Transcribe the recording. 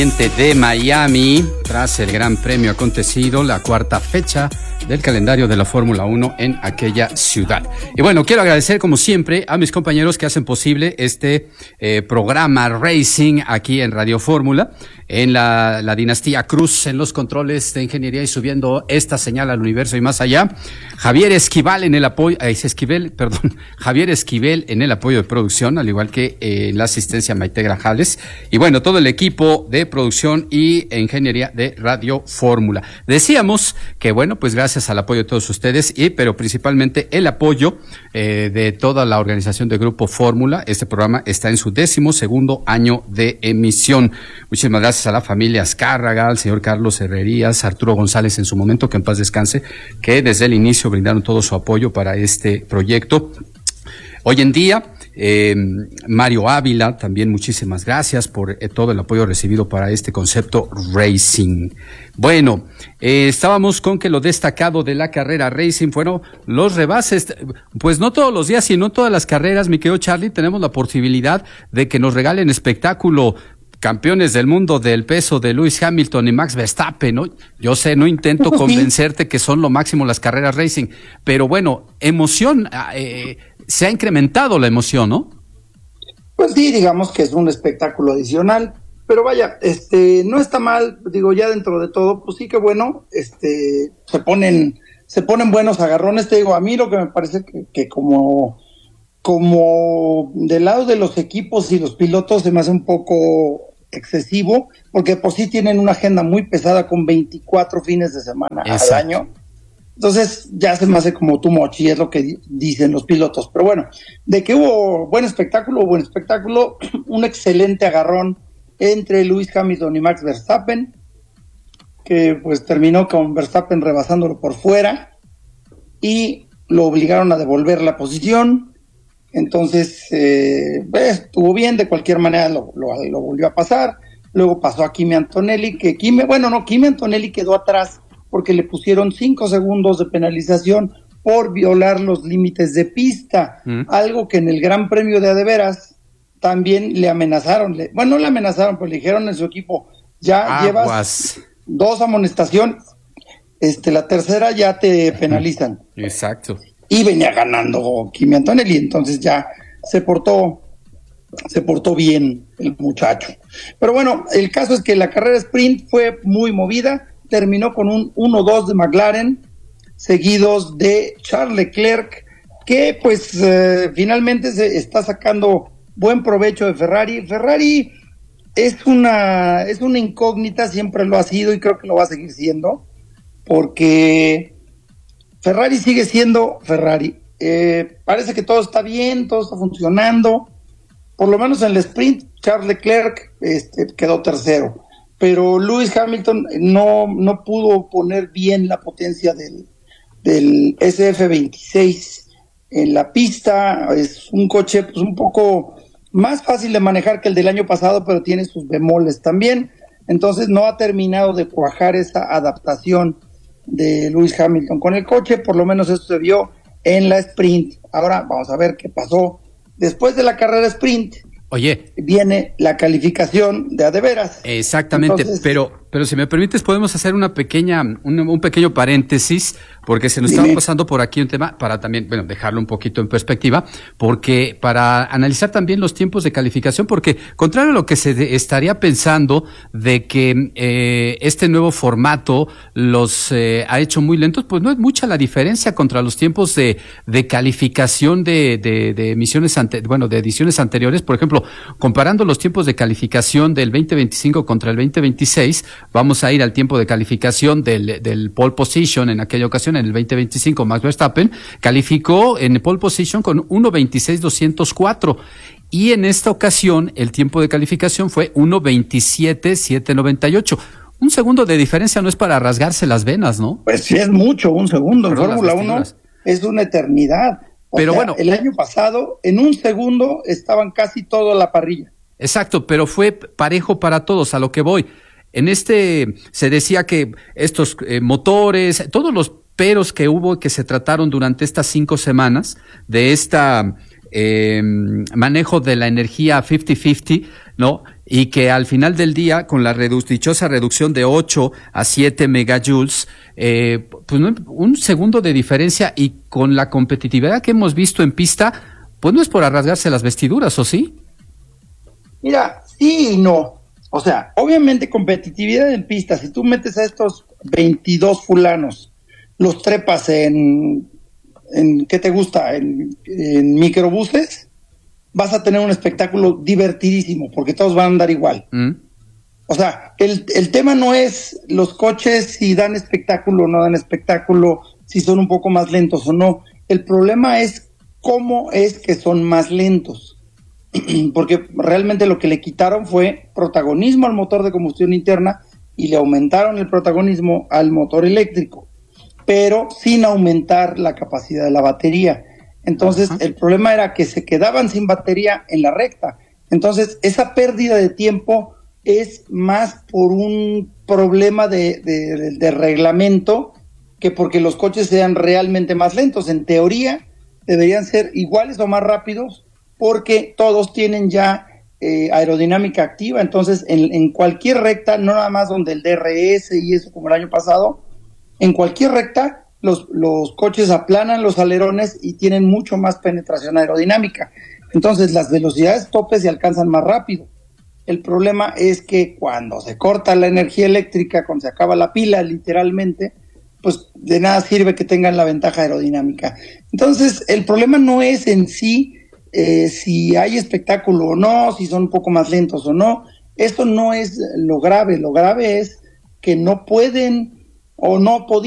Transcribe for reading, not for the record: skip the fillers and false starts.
De Miami, tras el Gran Premio acontecido, la cuarta fecha del calendario de la Fórmula 1 en aquella ciudad. Y bueno, quiero agradecer como siempre a mis compañeros que hacen posible este programa Racing aquí en Radio Fórmula, en la dinastía Cruz, en los controles de ingeniería y subiendo esta señal al universo y más allá. Javier Esquivel en el apoyo, Javier Esquivel en el apoyo de producción, al igual que en la asistencia Maite Grajales. Y bueno, todo el equipo de producción y ingeniería de Radio Fórmula. Decíamos que bueno, pues gracias al apoyo de todos ustedes, pero principalmente el apoyo de toda la organización de Grupo Fórmula. Este programa está en su 12º año de emisión. Muchísimas gracias a la familia Azcárraga, al señor Carlos Herrerías, Arturo González en su momento, que en paz descanse, que desde el inicio brindaron todo su apoyo para este proyecto. Hoy en día, Mario Ávila, también muchísimas gracias por todo el apoyo recibido para este concepto Racing. Bueno, estábamos con que lo destacado de la carrera Racing fueron los rebases. Pues no todos los días, sino todas las carreras, mi querido Charlie, tenemos la posibilidad de que nos regalen espectáculo. Campeones del mundo del peso de Lewis Hamilton y Max Verstappen, ¿no? Yo sé, no intento convencerte que son lo máximo las carreras Racing, pero bueno, emoción, se ha incrementado la emoción, ¿no? Pues sí, digamos que es un espectáculo adicional, pero vaya, no está mal, digo, ya dentro de todo, pues sí que bueno, se ponen buenos agarrones, te digo, a mí lo que me parece que como del lado de los equipos y los pilotos se me hace un poco excesivo, porque por sí tienen una agenda muy pesada con 24 fines de semana al año. Entonces ya se me hace como too much y es lo que dicen los pilotos. Pero bueno, de que hubo buen espectáculo, un excelente agarrón entre Lewis Hamilton y Max Verstappen, que pues terminó con Verstappen rebasándolo por fuera y lo obligaron a devolver la posición. Entonces, estuvo bien, de cualquier manera lo volvió a pasar. Luego pasó a Kimi Antonelli, Kimi Antonelli quedó atrás porque le pusieron 5 segundos de penalización por violar los límites de pista, algo que en el Gran Premio de Adeveras también le amenazaron. No le amenazaron, pero le dijeron en su equipo, ya llevas 2 amonestaciones, la tercera ya te penalizan. Exacto. Y venía ganando Kimi Antonelli, entonces ya se portó bien el muchacho. Pero bueno, el caso es que la carrera sprint fue muy movida, terminó con un 1-2 de McLaren, seguidos de Charles Leclerc, que pues finalmente se está sacando buen provecho de Ferrari. Ferrari es una incógnita, siempre lo ha sido y creo que lo va a seguir siendo, porque Ferrari sigue siendo Ferrari. Parece que todo está bien, todo está funcionando. Por lo menos en el sprint, Charles Leclerc quedó tercero. Pero Lewis Hamilton no pudo poner bien la potencia del SF26 en la pista. Es un coche pues, un poco más fácil de manejar que el del año pasado, pero tiene sus bemoles también. Entonces no ha terminado de cuajar esa adaptación de Lewis Hamilton con el coche, por lo menos eso se vio en la sprint. Ahora vamos a ver qué pasó después de la carrera sprint. Oye, viene la calificación de adeveras. Exactamente. Entonces, pero si me permites podemos hacer un pequeño paréntesis, porque se nos estaba pasando por aquí un tema para también, dejarlo un poquito en perspectiva, porque para analizar también los tiempos de calificación, porque contrario a lo que se estaría pensando de que este nuevo formato los ha hecho muy lentos, pues no es mucha la diferencia contra los tiempos de calificación de emisiones de ediciones anteriores. Por ejemplo, comparando los tiempos de calificación del 2025 contra el 2026, vamos a ir al tiempo de calificación del pole position. En aquella ocasión, en el 2025, Max Verstappen calificó en pole position con 1:26.204 y en esta ocasión el tiempo de calificación fue 1:27.798. Un segundo de diferencia no es para rasgarse las venas, ¿no? Pues sí es mucho, un segundo. En Fórmula 1 es una eternidad. Pero bueno, el año pasado, en un segundo, estaban casi toda la parrilla. Exacto, pero fue parejo para todos, a lo que voy. En se decía que estos motores, todos los peros que hubo que se trataron durante estas 5 semanas de esta manejo de la energía 50-50, ¿no? Y que al final del día, con la dichosa reducción de 8 a 7 megajoules, pues no, un segundo de diferencia, y con la competitividad que hemos visto en pista, pues no es por rasgarse las vestiduras, ¿o sí? Mira, sí y no. O sea, obviamente competitividad en pista, si tú metes a estos 22 fulanos, los trepas en ¿qué te gusta? En microbuses, vas a tener un espectáculo divertidísimo, porque todos van a andar igual. O sea, el tema no es los coches si dan espectáculo o no dan espectáculo, si son un poco más lentos o no. El problema es cómo es que son más lentos. Porque realmente lo que le quitaron fue protagonismo al motor de combustión interna y le aumentaron el protagonismo al motor eléctrico, pero sin aumentar la capacidad de la batería. Entonces, el problema era que se quedaban sin batería en la recta. Entonces, esa pérdida de tiempo es más por un problema de reglamento que porque los coches sean realmente más lentos. En teoría, deberían ser iguales o más rápidos, porque todos tienen ya aerodinámica activa. Entonces, en cualquier recta, no nada más donde el DRS y eso como el año pasado, en cualquier recta, los coches aplanan los alerones y tienen mucho más penetración aerodinámica. Entonces, las velocidades topes se alcanzan más rápido. El problema es que cuando se corta la energía eléctrica, cuando se acaba la pila, literalmente, pues de nada sirve que tengan la ventaja aerodinámica. Entonces, el problema no es en sí si hay espectáculo o no, si son un poco más lentos o no. Esto no es lo grave es que no pueden o no podían